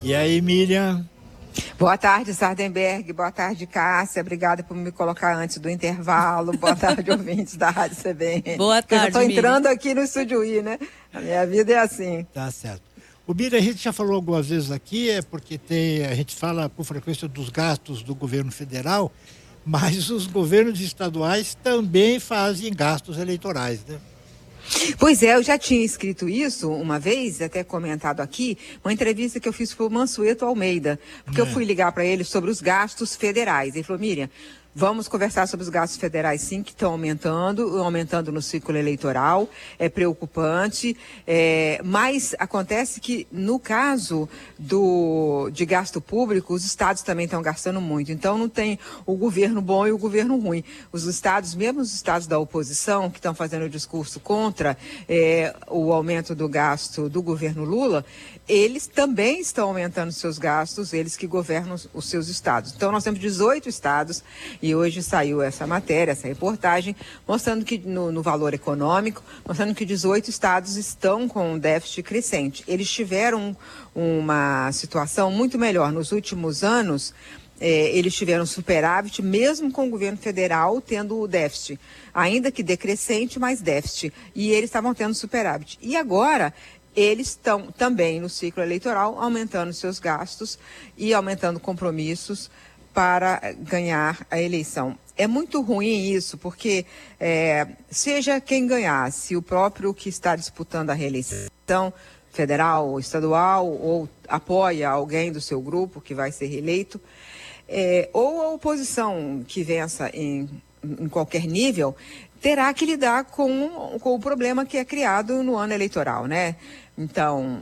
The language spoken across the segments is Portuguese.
E aí, Miriam? Boa tarde, Sardenberg. Boa tarde, Cássia. Obrigada por me colocar antes do intervalo. Boa tarde, ouvintes da Rádio CBN. Boa tarde, eu já estou entrando aqui no Estúdio I, né? A minha vida é assim. Tá certo. O Miriam, a gente já falou algumas vezes aqui, porque a gente fala com frequência dos gastos do governo federal, mas os governos estaduais também fazem gastos eleitorais, né? Pois é, eu já tinha escrito isso uma vez, até comentado aqui, uma entrevista que eu fiz para o Mansueto Almeida, porque eu fui ligar para ele sobre os gastos federais. Ele falou, Miriam, vamos conversar sobre os gastos federais, sim, que estão aumentando no ciclo eleitoral, é preocupante, mas acontece que, no caso de gasto público, os estados também estão gastando muito, então não tem o governo bom e o governo ruim. Os estados, mesmo os estados da oposição, que estão fazendo o discurso contra o aumento do gasto do governo Lula, eles também estão aumentando seus gastos, eles que governam os seus estados. Então, nós temos 18 estados, e hoje saiu essa matéria, essa reportagem, mostrando que no valor econômico, mostrando que 18 estados estão com um déficit crescente. Eles tiveram uma situação muito melhor. Nos últimos anos, eles tiveram superávit, mesmo com o governo federal tendo o déficit, ainda que decrescente, mas déficit. E eles estavam tendo superávit. E agora, eles estão também no ciclo eleitoral aumentando seus gastos e aumentando compromissos para ganhar a eleição. É muito ruim isso, porque seja quem ganhar, se o próprio que está disputando a reeleição federal ou estadual, ou apoia alguém do seu grupo que vai ser reeleito, ou a oposição que vença em qualquer nível, terá que lidar com o problema que é criado no ano eleitoral, né? Então,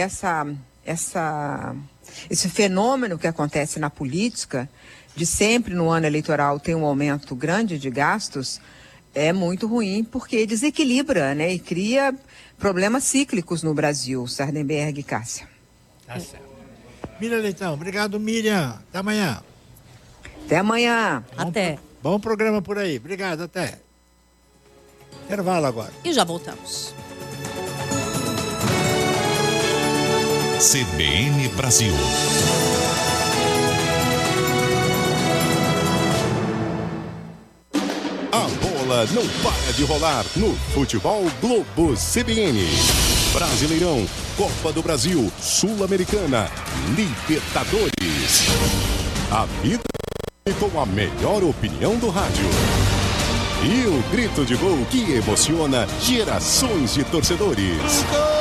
esse fenômeno que acontece na política, de sempre no ano eleitoral ter um aumento grande de gastos, é muito ruim, porque desequilibra, né? E cria problemas cíclicos no Brasil, Sardenberg e Cássia. Tá certo. Miriam Leitão, obrigado, Miriam. Até amanhã. Até amanhã. Até. Bom programa por aí. Obrigado, até. Intervalo agora. E já voltamos. CBN Brasil. A bola não para de rolar no Futebol Globo CBN. Brasileirão, Copa do Brasil, Sul-Americana, Libertadores. A vida com a melhor opinião do rádio. E o grito de gol que emociona gerações de torcedores.